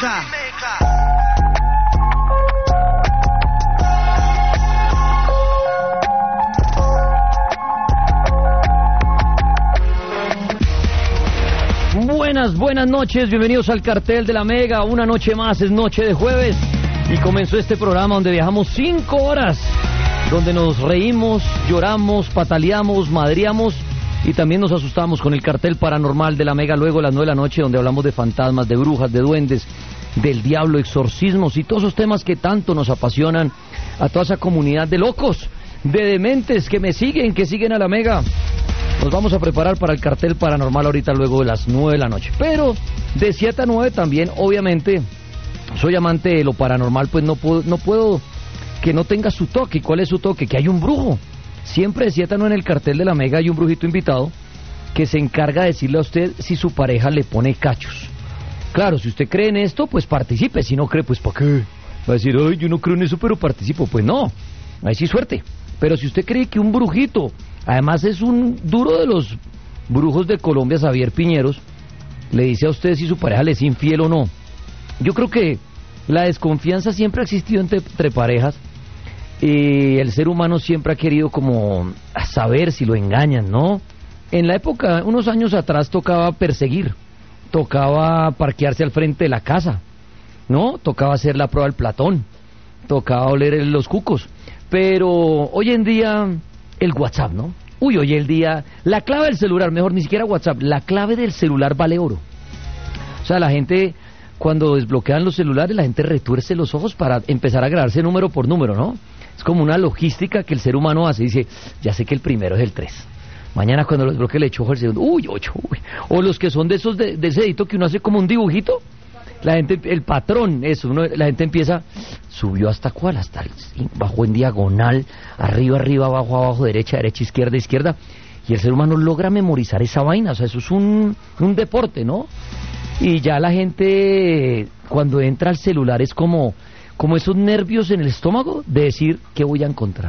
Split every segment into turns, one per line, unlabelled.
Mega.
Buenas noches, bienvenidos al Cartel de la Mega. Una noche más, es noche de jueves y comenzó este programa donde viajamos 5 horas, donde nos reímos, lloramos, pataleamos, madreamos y también nos asustamos con el cartel paranormal de la Mega luego a las 9 de la noche, donde hablamos de fantasmas, de brujas, de duendes, del diablo, exorcismos y todos esos temas que tanto nos apasionan a toda esa comunidad de locos, de dementes que siguen a la Mega. Nos vamos a preparar para el cartel paranormal ahorita luego de las 9 de la noche. Pero de 7 a 9 también, obviamente, soy amante de lo paranormal, pues no puedo que no tenga su toque. ¿Y cuál es su toque? Que hay un brujo. Siempre de 7 a 9 en el cartel de la Mega hay un brujito invitado que se encarga de decirle a usted si su pareja le pone cachos. Claro, si usted cree en esto, pues participe. Si no cree, pues ¿para qué? Va a decir, ay, yo no creo en eso, pero participo. Pues no, ahí sí suerte. Pero si usted cree que un brujito, además es un duro de los brujos de Colombia, Xavier Piñeros, le dice a usted si su pareja le es infiel o no. Yo creo que la desconfianza siempre ha existido entre parejas y el ser humano siempre ha querido como saber si lo engañan, ¿no? En la época, unos años atrás, tocaba perseguir, tocaba parquearse al frente de la casa, ¿no? Tocaba hacer la prueba del Platón, tocaba oler los cucos. Pero hoy en día, el WhatsApp, ¿no? Hoy en día, la clave del celular, mejor ni siquiera WhatsApp, la clave del celular vale oro. O sea, la gente, cuando desbloquean los celulares, la gente retuerce los ojos para empezar a grabarse número por número, ¿no? Es como una logística que el ser humano hace. Dice, ya sé que el primero es el 3. Mañana cuando lo desbloquee le echo ojo al segundo. Uy. O los que son de esos de ese dedito que uno hace como un dibujito. La gente, el patrón, eso, la gente empieza, subió hasta cuál, hasta bajó en diagonal, arriba, abajo, derecha, izquierda, y el ser humano logra memorizar esa vaina. O sea, eso es un deporte, ¿no? Y ya la gente, cuando entra al celular, es como esos nervios en el estómago de decir, ¿qué voy a encontrar?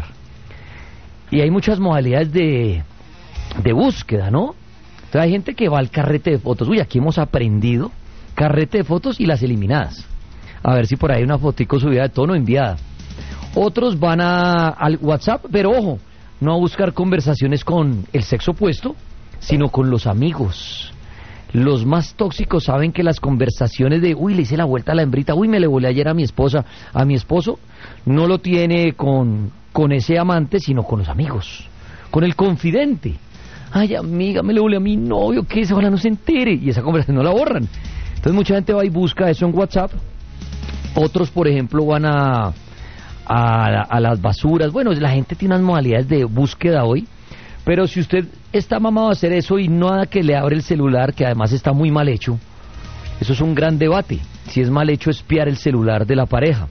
Y hay muchas modalidades de búsqueda, ¿no? Entonces hay gente que va al carrete de fotos. Uy, aquí hemos aprendido carrete de fotos y las eliminadas. A ver si por ahí hay una fotico subida de tono enviada. Otros van al WhatsApp, pero ojo, no a buscar conversaciones con el sexo opuesto, sino con los amigos. Los más tóxicos saben que las conversaciones de, uy, le hice la vuelta a la hembrita, uy, me le volé ayer a mi esposa, a mi esposo, no lo tiene con ese amante, sino con los amigos, con el confidente. Ay, amiga, me le volé a mi novio, que esa ojalá no se entere, y esa conversación no la borran. Entonces mucha gente va y busca eso en WhatsApp. Otros, por ejemplo, van a las basuras. Bueno, la gente tiene unas modalidades de búsqueda hoy. Pero si usted está mamado a hacer eso y nada que le abre el celular, que además está muy mal hecho, eso es un gran debate. Si es mal hecho espiar el celular de la pareja.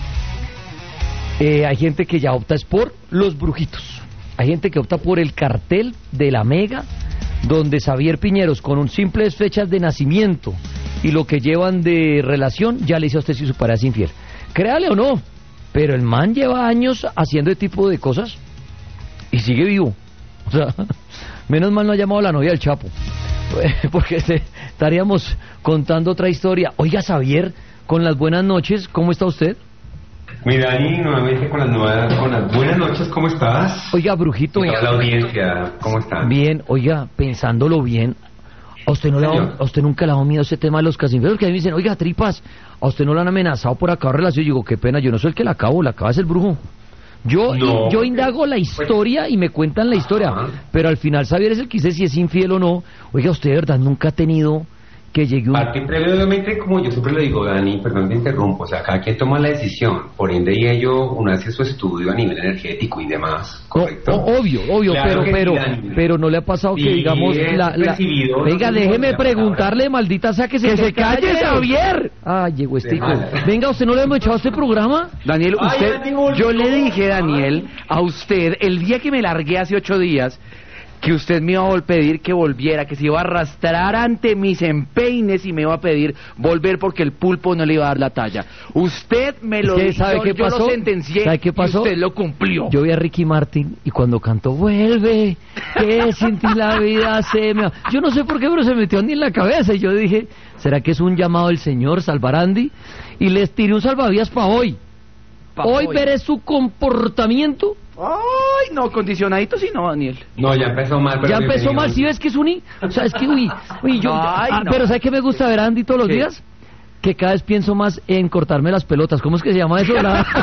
Hay gente que ya opta es por los brujitos. Hay gente que opta por el cartel de la Mega, donde Xavier Piñeros, con un simples fechas de nacimiento y lo que llevan de relación, ya le dice a usted si su pareja es infiel. Créale o no, pero el man lleva años haciendo este tipo de cosas y sigue vivo. O sea, menos mal no ha llamado a la novia del Chapo, porque estaríamos contando otra historia. Oiga, Xavier, con las buenas noches, ¿cómo está usted?
Mi Dani, nuevamente con las buenas noches, ¿cómo estás?
Oiga, brujito.
Hola, la audiencia, ¿cómo están?
Bien, oiga, pensándolo bien, ¿a usted nunca le ha dado miedo ese tema de los casimberos? Que a mí me dicen, oiga, tripas, ¿a usted no le han amenazado por acabar relación? Yo digo, qué pena, yo no soy el que la acabo es el brujo. Yo indago la historia y me cuentan la historia, pero al final Xavier es el que dice si es infiel o no. Oiga, ¿usted de verdad nunca ha tenido que llegue un...
Parte previamente, como yo siempre le digo, Dani, perdón te interrumpo, o sea, cada quien toma la decisión, por ende y ello uno hace su estudio a nivel energético y demás, ¿correcto?
Obvio, claro, pero no le ha pasado que digamos venga, déjeme preguntarle, maldita sea, que se calle, Xavier. Ay, llegó estico. Venga, ¿usted no le hemos echado este programa?
Daniel, yo le dije, Daniel, a usted, el día que me largué hace 8 días,
que usted me iba a pedir que volviera, que se iba a arrastrar ante mis empeines y me iba a pedir volver porque el pulpo no le iba a dar la talla. Usted me lo dijo,
¿sabe qué pasó?
Yo lo sentencié.
¿Sabe qué pasó?
Y usted lo cumplió.
Yo vi a Ricky Martin y cuando cantó vuelve, que sin ti la vida se me va. Yo no sé por qué, pero se metió Andy en la cabeza y yo dije, ¿será que es un llamado del Señor salvar a Andy? Y les tiré un salvavidas para hoy. Hoy veré su comportamiento.
Ay, no, condicionadito sí no, Daniel.
No, ya empezó mal. Pero
Ya empezó mal, ¿sí ves que es o sea, es que, uy, yo...
Ay, no.
Pero ¿sabes qué me gusta ver a Andy todos los días? Que cada vez pienso más en cortarme las pelotas. ¿Cómo es que se llama eso?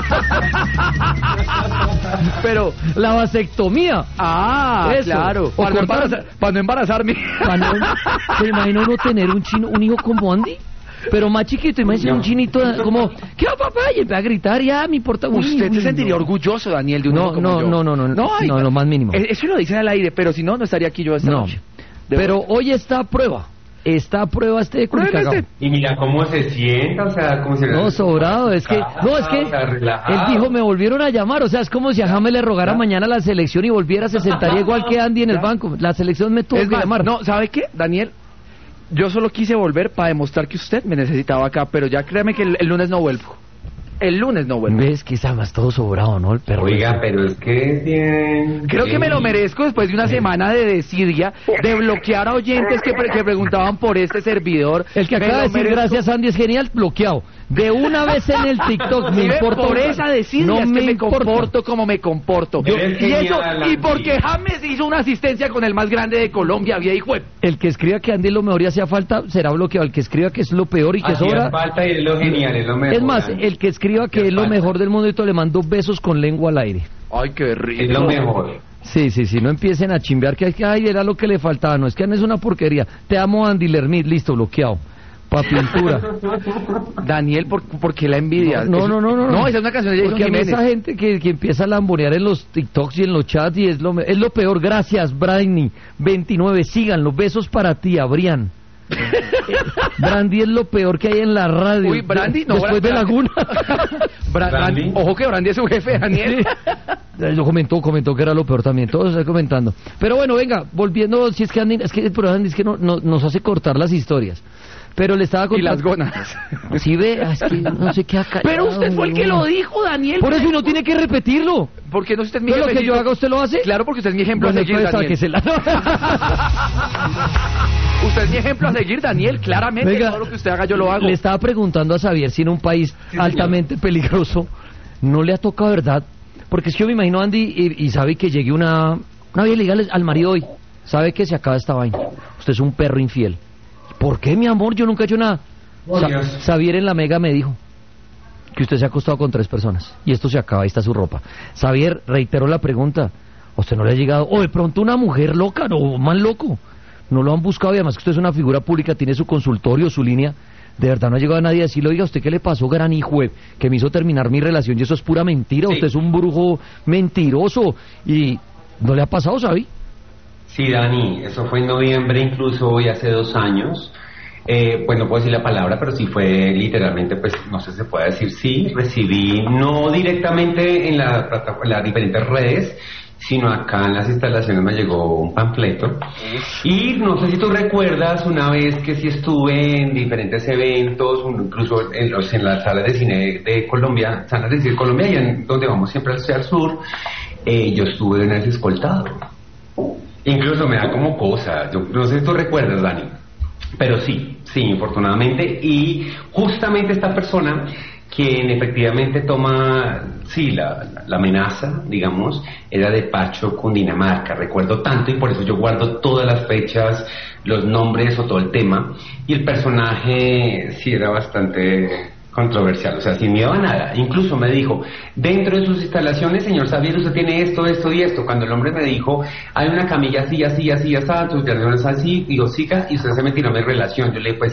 Pero la vasectomía. Eso.
Claro.
O
Para no embarazarme.
¿Se imagina uno tener un hijo como Andy? Pero más chiquito, imagínese un chinito como, ¿qué va, papá? Y empieza a gritar, ya me importa.
Usted se sentiría orgulloso, Daniel, de un hijo como yo.
No, lo más mínimo.
Eso lo dicen al aire, pero si no, no estaría aquí yo esta noche.
Pero hoy está a prueba. Está a prueba este culicagao.
Y mira cómo se sienta, o sea, como si...
No, sobrado, es que... No, es que...
O sea,
él dijo, me volvieron a llamar, o sea, es como si a James le rogara mañana la selección y volviera, se sentaría igual que Andy en el banco. La selección me tuvo que llamar.
No, ¿sabe qué, Daniel? Yo solo quise volver para demostrar que usted me necesitaba acá, pero ya créame que el lunes no vuelvo. El lunes no vuelvo.
¿Ves que está más todo sobrado, no? El perro.
Oiga, pero es que es bien...
Creo que me lo merezco después de una semana de desidia, de bloquear a oyentes que preguntaban por este servidor.
El que acaba de decir gracias Andy es genial, bloqueado. De una vez en el TikTok, me importa.
Por esa desidia
no
es que me
comporto
como me comporto. Y porque James hizo una asistencia con el más grande de Colombia, viejo.
El que escriba que Andy es lo mejor y hacía falta, será bloqueado. El que escriba que es lo peor y que sobra...
falta y es lo genial, es lo mejor.
Es más, el que escriba que es lo mejor del mundo y todo le mando besos con lengua al aire.
Ay, qué rico.
Es lo mejor.
Sí, no empiecen a chimbear que ay, era lo que le faltaba. No, es que Andy es una porquería. Te amo, Andy Lermit, listo, bloqueado. Pa' pintura.
Daniel, ¿por qué la envidia?
No.
No, esa es una canción de Jason
Porque a mí
Jiménez.
esa gente que empieza a lambonear en los TikToks y en los chats y es lo peor. Gracias, Brandy. 29, síganlo. Besos para ti, Abrián. Brandy es lo peor que hay en la radio.
Uy, Brandy, no.
Después de Laguna.
Brandy. Ojo que Brandy es su jefe, Daniel.
Lo comentó que era lo peor también. Todos están comentando. Pero bueno, venga, volviendo, si es que Andy, el problema es que nos hace cortar las historias. Pero le estaba contando.
Y las gónadas.
Sí, ve, es que no sé qué acá.
Pero usted fue el que lo dijo, Daniel.
Por eso no tiene que repetirlo.
Porque no usted es mi
ejemplo.
ejemplo.
Lo que yo haga, ¿usted lo hace?
Claro, porque usted es mi ejemplo a seguir, Daniel. Usted es mi ejemplo a seguir, Daniel. Claramente,
venga,
todo lo que usted haga, yo lo hago.
Le estaba preguntando a Xavier si en un país altamente peligroso no le ha tocado, ¿verdad? Porque es que yo me imagino, Andy, y sabe que llegue una vía legal al marido hoy. Sabe que se acaba esta vaina. Usted es un perro infiel. ¿Por qué, mi amor? Yo nunca he hecho nada. Xavier en la Mega me dijo que usted se ha acostado con 3 personas y esto se acaba, ahí está su ropa. Xavier, reitero la pregunta, ¿a usted no le ha llegado? O de pronto una mujer loca, no, más loco. No lo han buscado y además que usted es una figura pública, tiene su consultorio, su línea. De verdad no ha llegado a nadie a decirle, oiga, ¿usted qué le pasó, gran hijo, que me hizo terminar mi relación? Y eso es pura mentira, usted es un brujo mentiroso. Y ¿no le ha pasado, Xavi?
Sí, Dani, eso fue en noviembre, incluso hoy hace 2 años. Pues no puedo decir la palabra, pero sí fue literalmente, pues no sé si se puede decir, sí, recibí, no directamente en las diferentes redes, sino acá en las instalaciones me llegó un panfleto. Y no sé si tú recuerdas una vez que sí estuve en diferentes eventos, incluso en las salas de cine de Colombia, salas de cine de Colombia, y en donde vamos siempre hacia el sur, yo estuve en ese escoltado. Incluso me da como cosa, yo no sé si tú recuerdas, Dani, pero sí, infortunadamente, y justamente esta persona quien efectivamente toma, sí, la amenaza, digamos, era de Pacho, Cundinamarca, recuerdo tanto y por eso yo guardo todas las fechas, los nombres o todo el tema, y el personaje sí era bastante controversial, o sea, sin miedo a nada. Incluso me dijo, dentro de sus instalaciones, señor Xavier, usted tiene esto, esto y esto. Cuando el hombre me dijo, hay una camilla así, tus instalaciones así, digo, siga, y usted se metió en mi relación. Yo le dije, pues